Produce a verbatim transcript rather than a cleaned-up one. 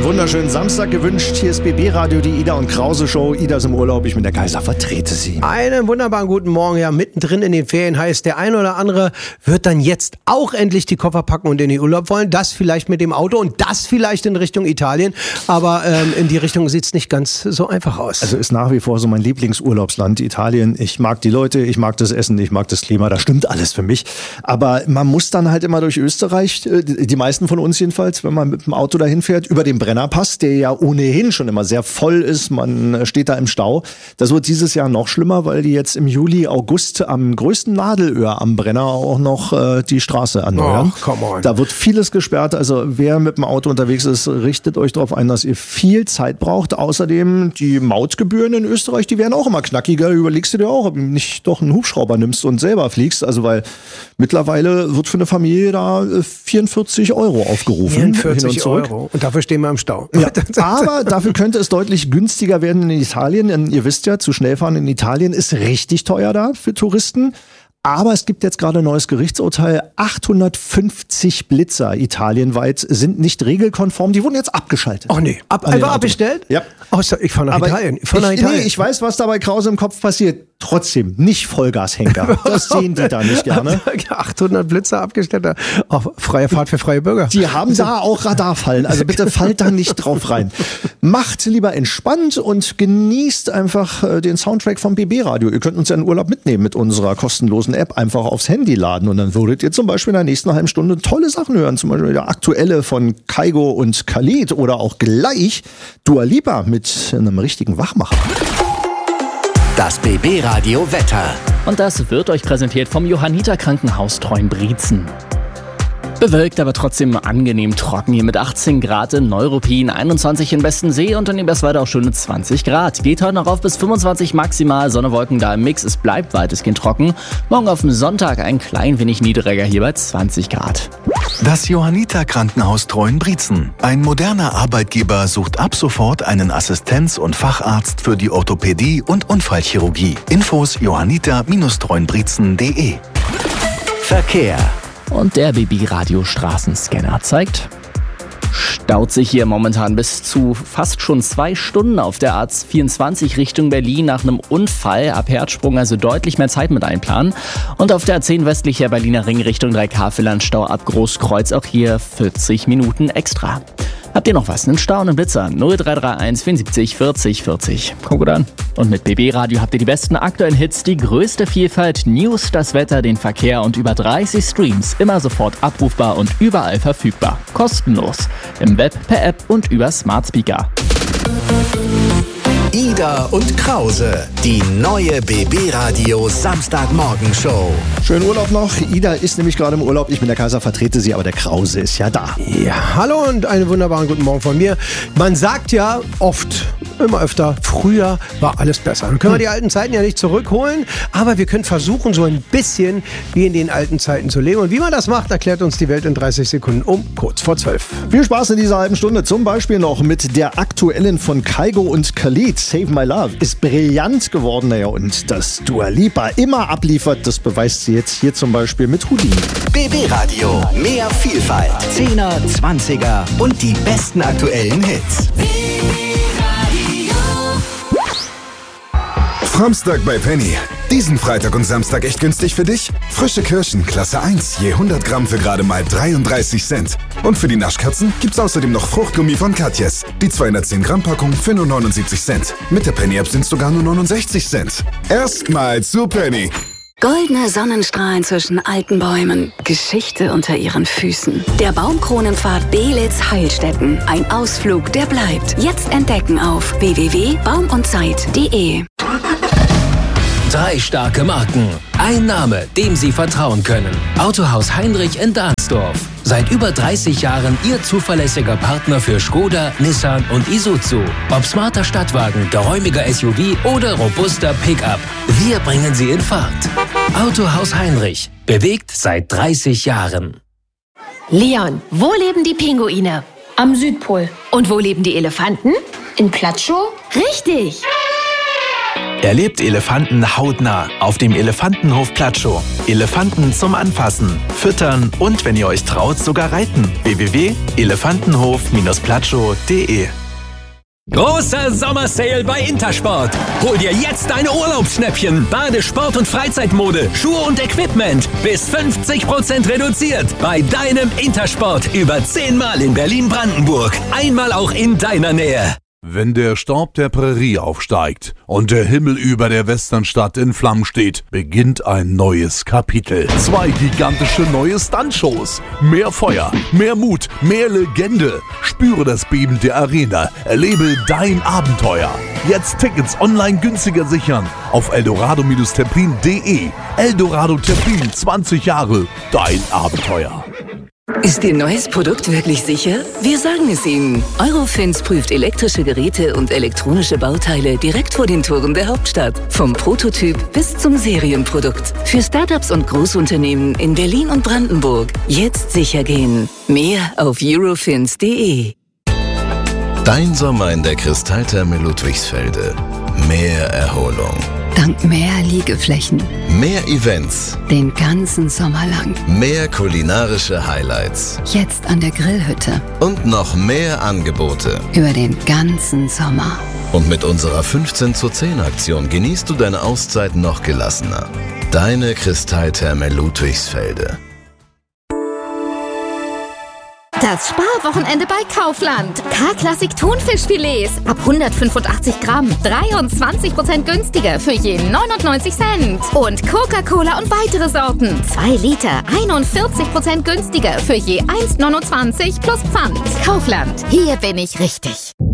wunderschönen Samstag gewünscht. Hier ist B B Radio, die Ida und Krause Show. Ida ist im Urlaub, ich bin der Kaiser, vertrete sie. Einen wunderbaren guten Morgen. Ja, mittendrin in den Ferien heißt, der ein oder andere wird dann jetzt auch endlich die Koffer packen und in den Urlaub wollen. Das vielleicht mit dem Auto und das vielleicht in Richtung Italien. Aber ähm, in die Richtung sieht es nicht ganz so einfach aus. Also ist nach wie vor so mein Lieblingsurlaubsland, Italien. Ich mag die Leute, ich mag das Essen, ich mag das Klima. Da stimmt alles für mich. Aber man muss dann halt immer durch Österreich, die meisten von uns jedenfalls, wenn man mit dem Auto dahin fährt, über den Brennerpass, der ja ohnehin schon immer sehr voll ist. Man steht da im Stau. Das wird dieses Jahr noch schlimmer, weil die jetzt im Juli, August am größten Nadelöhr am Brenner auch noch äh, die Straße erneuern. Oh, come on. Da wird vieles gesperrt. Also wer mit dem Auto unterwegs ist, richtet euch darauf ein, dass ihr viel Zeit braucht. Außerdem die Mautgebühren in Österreich, die werden auch immer knackiger. Überlegst du dir auch, ob du nicht doch einen Hubschrauber nimmst und selber fliegst. Also weil mittlerweile wird für eine Familie da vierundvierzig Euro aufgerufen. vierundvierzig Euro. Und dafür stehen wir im Stau. Ja, aber dafür könnte es deutlich günstiger werden in Italien. Denn ihr wisst ja, zu schnell fahren in Italien ist richtig teuer da für Touristen. Aber es gibt jetzt gerade ein neues Gerichtsurteil. achthundertfünfzig Blitzer italienweit sind nicht regelkonform. Die wurden jetzt abgeschaltet. Ach nee, Ab, einfach abbestellt? Ja. Oh, ich fahre nach Aber Italien. Ich, fahr nach ich, Italien. Nee, ich weiß, was da bei Krause im Kopf passiert. Trotzdem, nicht Vollgashenker. Das sehen die da nicht gerne. achthundert Blitzer abgestellt. Oh, freie Fahrt für freie Bürger. Die haben da auch Radarfallen. Also bitte fallt da nicht drauf rein. Macht lieber entspannt und genießt einfach den Soundtrack vom B B Radio. Ihr könnt uns ja in Urlaub mitnehmen mit unserer kostenlosen App. Einfach aufs Handy laden und dann würdet ihr zum Beispiel in der nächsten halben Stunde tolle Sachen hören. Zum Beispiel der aktuelle von Kygo und Khalid oder auch gleich Dua Lipa mit einem richtigen Wachmacher. Das B B Radio Wetter. Und das wird euch präsentiert vom Johanniter Krankenhaus Treuenbrietzen. Bewölkt, aber trotzdem angenehm trocken hier mit achtzehn Grad in Neuruppin, einundzwanzig in Bestensee und in Eberswalde auch schöne zwanzig Grad. Geht heute noch auf bis fünfundzwanzig maximal, Sonne, Wolken da im Mix, es bleibt weitestgehend trocken. Morgen auf dem Sonntag ein klein wenig niedriger hier bei zwanzig Grad. Das Johanniter Krankenhaus Treuenbrietzen. Ein moderner Arbeitgeber sucht ab sofort einen Assistenz- und Facharzt für die Orthopädie und Unfallchirurgie. Infos johanniter Treuenbrietzen punkt de. Verkehr. Und der B B-Radio Straßenscanner zeigt, staut sich hier momentan bis zu fast schon zwei Stunden auf der A vierundzwanzig Richtung Berlin nach einem Unfall. Ab Herzsprung also deutlich mehr Zeit mit einplanen. Und auf der A zehn westlicher Berliner Ring Richtung drei K-Stau ab Großkreuz auch hier vierzig Minuten extra. Habt ihr noch was? Einen Stau und einen Blitzer? null drei drei eins vierundsiebzig vierzig vierzig. Kommt gut an. Und mit B B Radio habt ihr die besten aktuellen Hits, die größte Vielfalt, News, das Wetter, den Verkehr und über dreißig Streams. Immer sofort abrufbar und überall verfügbar. Kostenlos. Im Web, per App und über Smart Speaker. Ida und Krause, die neue B B Radio Samstagmorgen-Show. Schönen Urlaub noch. Ida ist nämlich gerade im Urlaub. Ich bin der Kaiser, vertrete sie, aber der Krause ist ja da. Ja, hallo und einen wunderbaren guten Morgen von mir. Man sagt ja oft, immer öfter, früher war alles besser. Dann können wir die alten Zeiten ja nicht zurückholen, aber wir können versuchen, so ein bisschen wie in den alten Zeiten zu leben. Und wie man das macht, erklärt uns die Welt in dreißig Sekunden um kurz vor zwölf. Viel Spaß in dieser halben Stunde. Zum Beispiel noch mit der aktuellen von Kygo und Khalid. Save My Love ist brillant geworden. Naja, und dass Dua Lipa immer abliefert, das beweist sie jetzt hier zum Beispiel mit Houdini. B B Radio, mehr Vielfalt, Zehner, Zwanziger und die besten aktuellen Hits. Samstag bei Penny. Diesen Freitag und Samstag echt günstig für dich? Frische Kirschen, Klasse eins, je hundert Gramm für gerade mal dreiunddreißig Cent. Und für die Naschkatzen gibt's außerdem noch Fruchtgummi von Katjes. Die zweihundertzehn Gramm Packung für nur neunundsiebzig Cent. Mit der Penny-App sind's sogar nur neunundsechzig Cent. Erstmal zu Penny. Goldene Sonnenstrahlen zwischen alten Bäumen. Geschichte unter ihren Füßen. Der Baumkronenpfad Belitz-Heilstätten. Ein Ausflug, der bleibt. Jetzt entdecken auf w w w punkt baum und zeit punkt de. Drei starke Marken. Ein Name, dem Sie vertrauen können. Autohaus Heinrich in Dahnsdorf. Seit über dreißig Jahren Ihr zuverlässiger Partner für Skoda, Nissan und Isuzu. Ob smarter Stadtwagen, geräumiger S U V oder robuster Pickup. Wir bringen Sie in Fahrt. Autohaus Heinrich. Bewegt seit dreißig Jahren. Leon, wo leben die Pinguine? Am Südpol. Und wo leben die Elefanten? In Platschow? Richtig! Erlebt Elefanten hautnah auf dem Elefantenhof Platschow. Elefanten zum Anfassen, Füttern und, wenn ihr euch traut, sogar reiten. w w w punkt elefantenhof platschow punkt de. Großer Sommersale bei Intersport. Hol dir jetzt deine Urlaubsschnäppchen. Bade-, Sport- und Freizeitmode, Schuhe und Equipment. Bis fünfzig Prozent reduziert. Bei deinem Intersport über zehnmal in Berlin-Brandenburg. Einmal auch in deiner Nähe. Wenn der Staub der Prärie aufsteigt und der Himmel über der Westernstadt in Flammen steht, beginnt ein neues Kapitel. Zwei gigantische neue Stuntshows. Mehr Feuer, mehr Mut, mehr Legende. Spüre das Beben der Arena. Erlebe dein Abenteuer. Jetzt Tickets online günstiger sichern auf eldorado Templin punkt de. Eldorado Templin, zwanzig Jahre, dein Abenteuer. Ist Ihr neues Produkt wirklich sicher? Wir sagen es Ihnen. Eurofins prüft elektrische Geräte und elektronische Bauteile direkt vor den Toren der Hauptstadt. Vom Prototyp bis zum Serienprodukt. Für Startups und Großunternehmen in Berlin und Brandenburg. Jetzt sicher gehen. Mehr auf eurofins punkt de. Dein Sommer in der Kristalltherme Ludwigsfelde. Mehr Erholung. Dank mehr Liegeflächen. Mehr Events. Den ganzen Sommer lang. Mehr kulinarische Highlights. Jetzt an der Grillhütte. Und noch mehr Angebote. Über den ganzen Sommer. Und mit unserer fünfzehn zu zehn Aktion genießt du deine Auszeit noch gelassener. Deine Kristalltherme Ludwigsfelde. Das Sparwochenende bei Kaufland. K-Klassik Thunfischfilets ab hundertfünfundachtzig Gramm. dreiundzwanzig Prozent günstiger für je neunundneunzig Cent. Und Coca-Cola und weitere Sorten. zwei Liter, einundvierzig Prozent günstiger für je eins neunundzwanzig plus Pfand. Kaufland. Hier bin ich richtig.